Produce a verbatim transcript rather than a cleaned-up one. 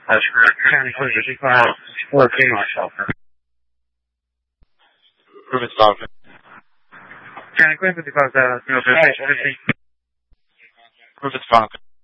That's correct. County code fifty-five, fourteen myself. Prove it's Falcon. County code fifty-five, uh, no, fifty. Prove it's Falcon.